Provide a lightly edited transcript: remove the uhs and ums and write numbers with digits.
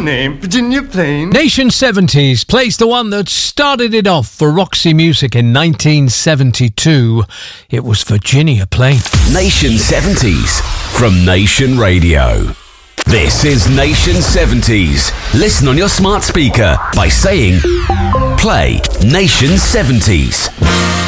name? Virginia Plain? Nation 70s plays the one that started it off for Roxy Music in 1972. It was Virginia Plain. Nation 70s from Nation Radio. This is Nation 70s. Listen on your smart speaker by saying, play Nation 70s.